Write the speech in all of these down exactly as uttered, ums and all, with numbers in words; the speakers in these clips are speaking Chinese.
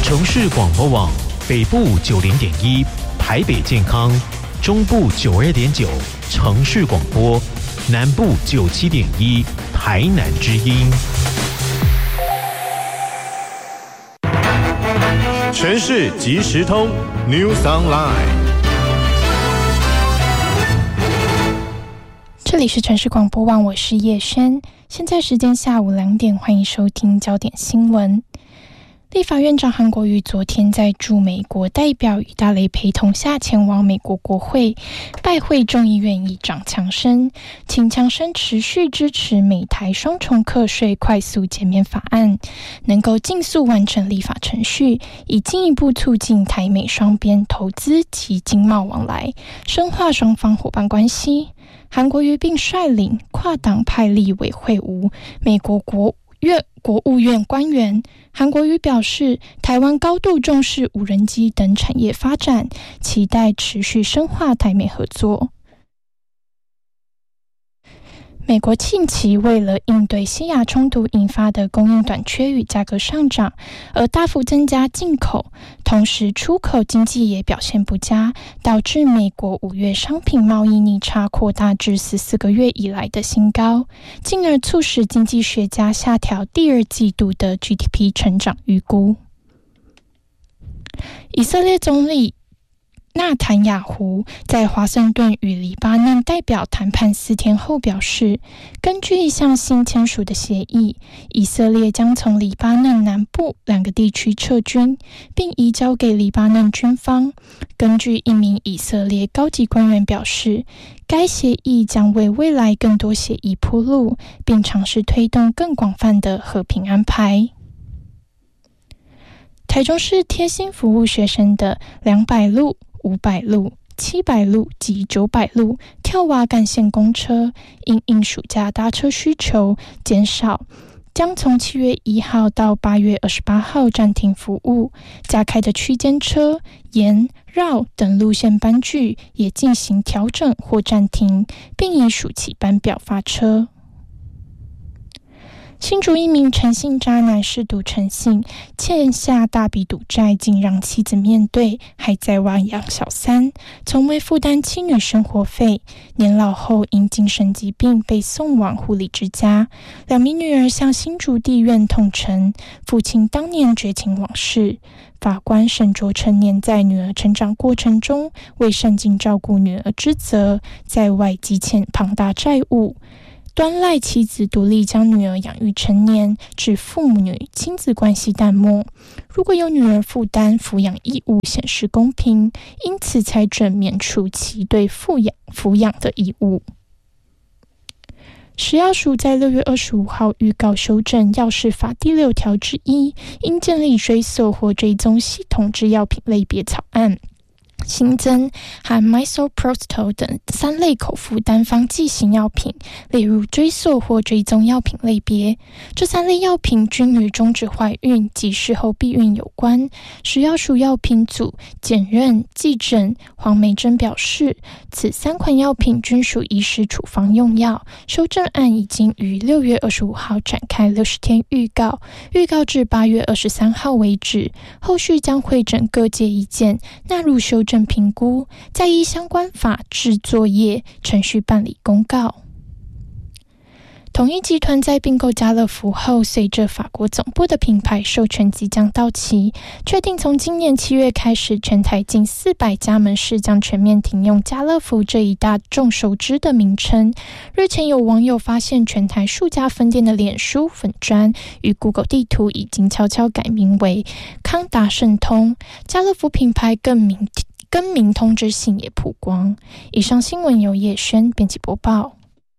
城市广播网北部九零点一，台北健康，中部九二点九，城市广播，南部九七点一，台南之音。 全市即时通 News Online。 这里是城市广播网，我是叶轩，现在时间下午两点，欢迎收听焦点新闻。立法院长韩国瑜昨天在驻美国代表与大雷陪同下前往美国国会拜会众议院议长强生，请强生持续支持美台双重课税快速减免法案，能够尽速完成立法程序，以进一步促进台美双边投资及经贸往来，深化双方伙伴关系。韩国瑜并率领跨党派立委会晤美国国院国务院官员。韩国瑜表示，台湾高度重视无人机等产业发展，期待持续深化台美合作。美国近期为了应对西亚冲突引发的供应短缺与价格上涨，而大幅增加进口，同时出口经济也表现不佳，导致美国五月商品贸易逆差扩大至十四个月以来的新高，进而促使经济学家下调第二季度的 G D P 成长预估。以色列总理纳坦雅胡在华盛顿与黎巴嫩代表谈判四天后表示，根据一项新签署的协议，以色列将从黎巴嫩南部两个地区撤军，并移交给黎巴嫩军方。根据一名以色列高级官员表示，该协议将为未来更多协议铺路，并尝试推动更广泛的和平安排。台中市贴心服务学生的两百路、五百路、七百路及九百路跳蛙干线公车，因应暑假搭车需求减少，将从七月一号到八月二十八号暂停服务。加开的区间车、沿、绕等路线班距也进行调整或暂停，并以暑期班表发车。新竹一名陈姓渣男嗜赌成性，欠下大笔赌债，竟让妻子面对，还在外养小三，从未负担妻女生活费。年老后因精神疾病被送往护理之家，两名女儿向新竹地院痛陈父亲当年绝情往事。法官沈卓成年在女儿成长过程中未善尽照顾女儿之责，在外积欠庞大债务，端赖妻子独立将女儿养育成年，致父母女亲子关系淡漠。如果有女儿负担抚养义务，显示公平，因此才准免除其对抚养抚养的义务。食药署在六月二十五号预告修正药事法第六条之一，应建立追溯或追踪系统之药品类别草案，新增含 Misoprostol 等三类口服单方剂型药品列入追溯或追踪药品类别。这三类药品均与终止怀孕及事后避孕有关。食药署药品组检任技诊黄梅珍表示，此三款药品均属医师处方用药。修正案已经于六月二十五号展开六十天预告，预告至八月二十三号为止，后续将会诊各界意见，纳入修正评估，再依相关法制作业程序办理公告。统一集团在并购家乐福后，随着法国总部的品牌授权即将到期，确定从今年七月开始，全台近四百家门市将全面停用家乐福这一大众熟知的名称。日前有网友发现，全台数家分店的脸书粉专与 Google 地图已经悄悄改名为康达盛通，家乐福品牌更名更名通知信也曝光。以上新闻由叶轩编辑播报。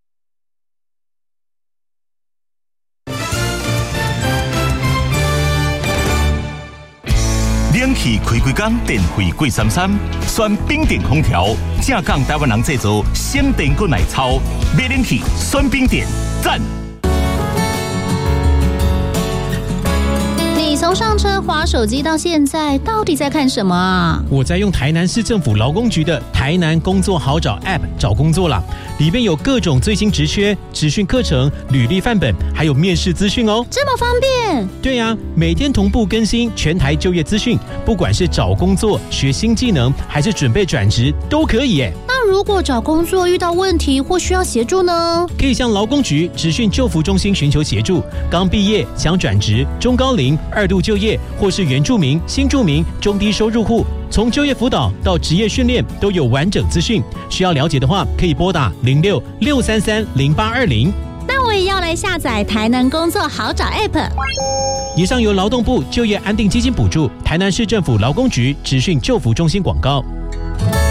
冷气开开工，电费贵三三，选冰点空调，正港台湾人制造，鲜电滚奶超，买冷气选冰点，赞！ 你从从上车滑手机到现在，到底在看什么啊？ 我在用台南市政府劳工局的台南工作好找 App 找工作啦，里面有各种最新职缺、职训课程、履历范本，还有面试资讯哦。 这么方便？ 对呀、啊，每天同步更新全台就业资讯，不管是找工作、学新技能，还是准备转职，都可以耶。 那如果找工作遇到问题或需要协助呢？ 可以向劳工局职训就服中心寻求协助。刚毕业想转职、中高龄、二度就业，或是原住民、新住民、中低收入户，从就业辅导到职业训练都有完整资讯。需要了解的话，可以拨打零六六三三零八二零。 那我也要来下载台南工作好找 App。 以上由劳动部就业安定基金补助，台南市政府劳工局职训就服中心广告。